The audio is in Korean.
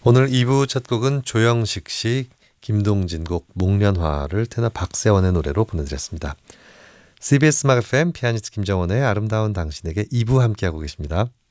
오늘 2부 첫 곡은 조영식 씨, 김동진 곡 목련화를 테너 박세원의 노래로 보내드렸습니다. CBS 음악 FM 피아니스트 김정원의 아름다운 당신에게 2부 함께하고 계십니다.